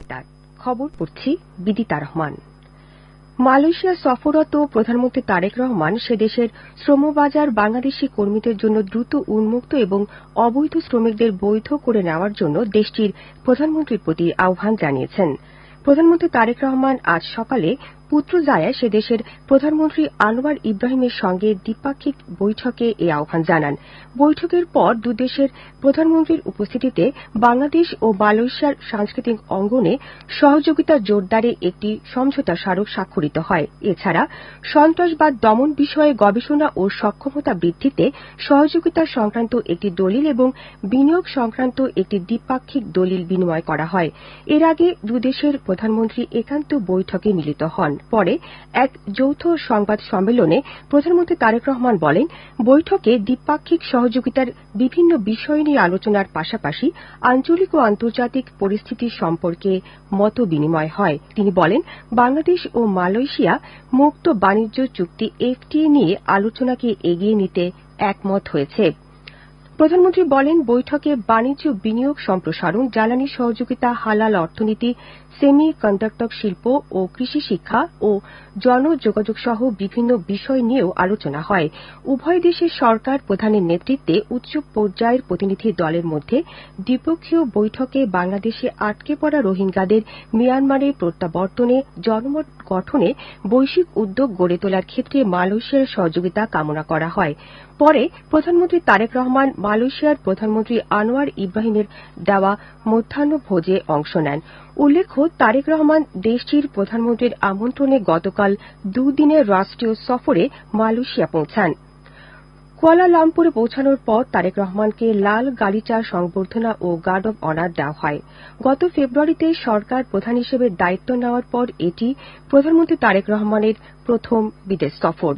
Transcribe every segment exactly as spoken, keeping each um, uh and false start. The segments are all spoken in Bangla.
ইফতার। খবর পড়ছি বিদিতা রহমান। মালয়েশিয়া সফররত প্রধানমন্ত্রী তারেক রহমান সে দেশের শ্রমবাজার বাংলাদেশি কর্মীদের জন্য দ্রুত উন্মুক্ত এবং অবৈধ শ্রমিকদের বৈধ করে নেওয়ার জন্য দেশটির প্রধানমন্ত্রীর প্রতি আহ্বান জানিয়েছেন। প্রধানমন্ত্রী তারেক রহমান আজ সকালে পুত্রজায়ায় সে দেশের প্রধানমন্ত্রী আনোয়ার ইব্রাহিমের সঙ্গে দ্বিপাক্ষিক বৈঠকে এই আহ্বান জানান। বৈঠকের পর দুদেশের প্রধানমন্ত্রীর উপস্থিতিতে বাংলাদেশ ও মালয়েশিয়ার সাংস্কৃতিক অঙ্গনে সহযোগিতা জোরদারে একটি সমঝোতা স্মারক স্বাক্ষরিত হয়। এছাড়া সন্ত্রাসবাদ দমন বিষয়ে গবেষণা ও সক্ষমতা বৃদ্ধিতে সহযোগিতা সংক্রান্ত একটি দলিল এবং বিনিয়োগ সংক্রান্ত একটি দ্বিপাক্ষিক দলিল বিনিময় করা হয়। এর আগে দুদেশের প্রধানমন্ত্রী একান্ত বৈঠকে মিলিত হন। পরে এক যৌথ সংবাদ সম্মেলনে প্রধানমন্ত্রী তারেক রহমান বলেন, বৈঠকে দ্বিপাক্ষিক সহযোগিতার বিভিন্ন বিষয় নিয়ে আলোচনার পাশাপাশি আঞ্চলিক ও আন্তর্জাতিক পরিস্থিতি সম্পর্কে মত বিনিময় হয়। তিনি বলেন, বাংলাদেশ ও মালয়েশিয়া মুক্ত বাণিজ্য চুক্তি এফটিএ নিয়ে আলোচনাকে এগিয়ে নিতে একমত হয়েছে। প্রধানমন্ত্রী বলেন, বৈঠকে বাণিজ্য বিনিয়োগ সম্প্রসারণ, জ্বালানি সহযোগিতা, হালাল অর্থনীতি, সেমি কন্ডাক্টর শিল্প ও কৃষি শিক্ষা ও জনযোগাযোগ সহ বিভিন্ন বিষয় নিয়েও আলোচনা হয়। উভয় দেশের সরকার প্রধানের নেতৃত্বে উচ্চ পর্যায়ের প্রতিনিধি দলের মধ্যে দ্বিপক্ষীয় বৈঠকে বাংলাদেশে আটকে পড়া রোহিঙ্গাদের মিয়ানমারে প্রত্যাবর্তনে, জনমত গঠনে বৈশ্বিক উদ্যোগ গড়ে তোলার ক্ষেত্রে মালয়েশিয়ার সহযোগিতা কামনা করা হয়। পরে প্রধানমন্ত্রী তারেক রহমান মালয়েশিয়ার প্রধানমন্ত্রী আনোয়ার ইব্রাহিমের দেওয়া মধ্যাহ্নভোজে অংশ নেন। উল্লেখ্য, তারেক রহমান দেশটির প্রধানমন্ত্রীর আমন্ত্রণে গতকাল দুদিনের রাষ্ট্রীয় সফরে মালয়েশিয়া পৌঁছান। কুয়ালালামপুরে পৌঁছানোর পর তারেক রহমানকে লাল গালিচা সংবর্ধনা ও গার্ড অব অনার দেওয়া হয়। গত ফেব্রুয়ারিতে সরকার প্রধান হিসেবে দায়িত্ব নেওয়ার পর এটি প্রধানমন্ত্রী তারেক রহমানের প্রথম বিদেশ সফর।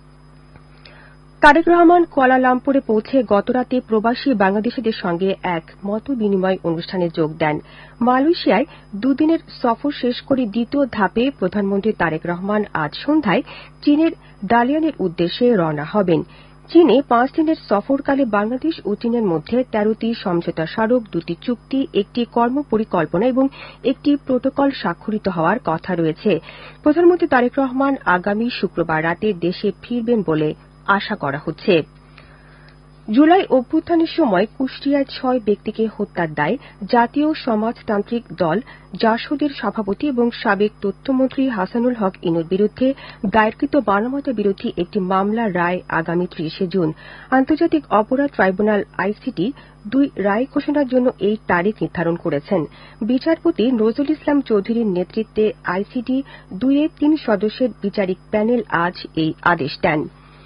তারেক রহমান কুয়ালালামপুরে পৌঁছে গতরাতে প্রবাসী বাংলাদেশিদের সঙ্গে এক মত বিনিময় অনুষ্ঠানে যোগ দেন। মালয়েশিয়ায় দুদিনের সফর শেষ করে দ্বিতীয় ধাপে প্রধানমন্ত্রী তারেক রহমান আজ সন্ধ্যায় চীনের দালিয়ানের উদ্দেশ্যে রওনা হবেন। চীনে পাঁচ দিনের সফরকালে বাংলাদেশ ও চীনের মধ্যে তেরোটি সমঝোতা স্মারক, দুটি চুক্তি, একটি কর্মপরিকল্পনা এবং একটি প্রোটোকল স্বাক্ষরিত হওয়ার কথা রয়েছে। প্রধানমন্ত্রী তারেক রহমান আগামী শুক্রবার রাতে দেশে ফিরবেন বলে আশা করা হচ্ছে। জুলাই অভ্যুত্থানের সময় কুষ্টিয়ায় ছয় ব্যক্তিকে হত্যার দায়ে জাতীয় সমাজতান্ত্রিক দল জাসদের সভাপতি এবং সাবেক তথ্যমন্ত্রী হাসানুল হক ইনুর বিরুদ্ধে দায়েরকৃত মানবতা বিরোধী একটি মামলার রায় আগামী ত্রিশে জুন। আন্তর্জাতিক অপরাধ ট্রাইব্যুনাল আইসিটি দুই রায় ঘোষণার জন্য এই তারিখ নির্ধারণ করেছেন। বিচারপতি নজরুল ইসলাম চৌধুরীর নেতৃত্বে আইসিটি দুই এর তিন সদস্যের বিচারিক প্যানেল আজ এই আদেশ দেন।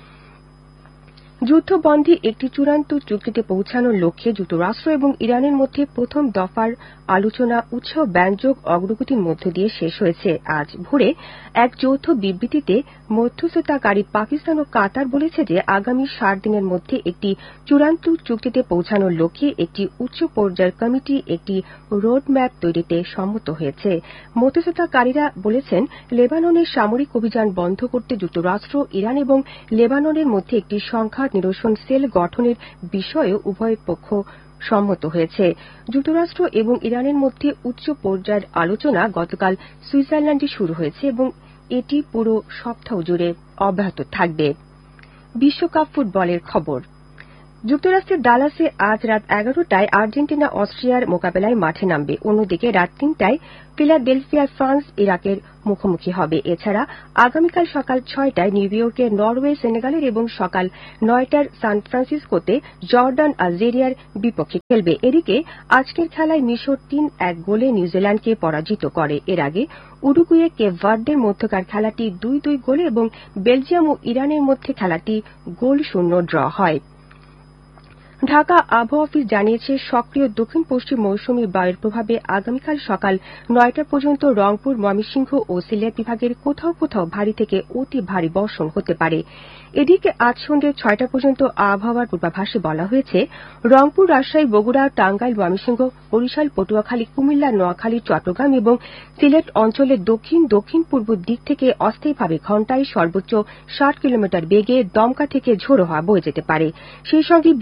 যুদ্ধবন্দী একটি চূড়ান্ত চুক্তিতে পৌঁছানোর লক্ষ্যে যুক্তরাষ্ট্র এবং ইরানের মধ্যে প্রথম দফার আলোচনা উৎসাহ ব্যঞ্জক অগ্রগতির মধ্য দিয়ে শেষ হয়েছে। আজ ভোরে এক যৌথ বিবৃতিতে মধ্যস্থতাকারী পাকিস্তান ও কাতার বলেছে যে আগামী ষাট দিনের মধ্যে একটি চূড়ান্ত চুক্তিতে পৌঁছানোর লক্ষ্যে একটি উচ্চ পর্যায়ের কমিটি একটি রোডম্যাপ তৈরিতে সম্মত হয়েছে। মধ্যস্থতাকারীরা বলেছেন, লেবাননের সামরিক অভিযান বন্ধ করতে যুক্তরাষ্ট্র, ইরান এবং লেবাননের মধ্যে একটি সংখ্যা নিরসন সেল গঠনের বিষয়েও উভয় পক্ষ সম্মত হয়েছে। যুক্তরাষ্ট্র এবং ইরানের মধ্যে উচ্চ পর্যায়ের আলোচনা গতকাল সুইজারল্যান্ডে শুরু হয়েছে এবং এটি পুরো সপ্তাহ জুড়ে অব্যাহত থাকবে। বিশ্বকাপ ফুটবলের খবর। যুক্তরাষ্ট্রের ডালাসে আজ রাত এগারোটায় আর্জেন্টিনা অস্ট্রিয়ার মোকাবেলায় মাঠে নামবে। অন্যদিকে রাত তিনটায় ফিলাডেলফিয়ায় ফ্রান্স ইরাকের মুখোমুখি হবে। এছাড়া আগামীকাল সকাল ছয়টায় নিউ ইয়র্কে নরওয়ে সেনেগালের এবং সকাল নয়টার সান ফ্রান্সিসকোতে জর্ডান আলজেরিয়ার বিপক্ষে খেলবে। এদিকে আজকের খেলায় মিশর তিন এক গোলে নিউজিল্যান্ডকে পরাজিত করে। এর আগে উরুগুয়ে কেপ ভার্দের মধ্যকার খেলাটি দুই দুই গোলে এবং বেলজিয়াম ও ইরানের মধ্যে খেলাটি গোল শূন্য ড্র হয়। ঢাকা আবহাওয়া অফিস জানিয়েছে, সক্রিয় দক্ষিণ পশ্চিম মৌসুমী বায়ুর প্রভাবে আগামীকাল সকাল নয়টা পর্যন্ত রংপুর, ময়মনসিংহ ও সিলেট বিভাগের কোথাও কোথাও ভারী থেকে অতি ভারী বর্ষণ হতে পারে। এদিকে আজ সন্ধ্যে ছয়টা পর্যন্ত আবহাওয়ার পূর্বাভাসে বলা হয়েছে, রংপুর, রাজশাহী, বগুড়া, টাঙ্গাইল, ময়মনসিংহ, বরিশাল, পটুয়াখালী, কুমিল্লা, নোয়াখালী, চট্টগ্রাম এবং সিলেট অঞ্চলের দক্ষিণ দক্ষিণ পূর্ব দিক থেকে অস্থায়ীভাবে ঘণ্টায় সর্বোচ্চ ষাট কিলোমিটার বেগে দমকা থেকে ঝোড়ো হাওয়া বয়ে যেতে পারে। সেই সঙ্গে বৃষ্টি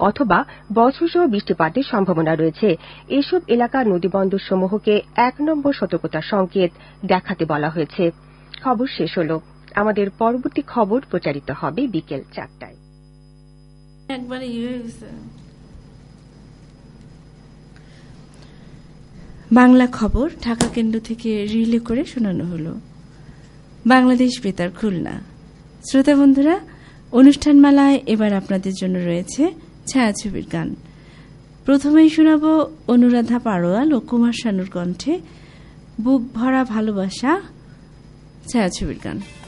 অথবা বজ্রসহ বৃষ্টিপাতের সম্ভাবনা রয়েছে। এসব এলাকার নদীবন্দর সমূহকে এক নম্বর সতর্কতা সংকেত দেখাতে বলা হয়েছে। খবর শেষ হল। আমাদের পরবর্তী খবর প্রচারিত হবে বিকেল চারটায়। বাংলা খবর ঢাকা কেন্দ্র থেকে রিলে করে শোনানো হল। বাংলাদেশ বেতার খুলনা। শ্রোতা বন্ধুরা, অনুষ্ঠানমালায় এবার আপনাদের জন্য রয়েছে ছায়াছবির গান। প্রথমেই শোনাব অনুরাধা পাড়োয়াল ও কুমার শানুর কণ্ঠে বুক ভরা ভালোবাসা ছায়াছবির গান।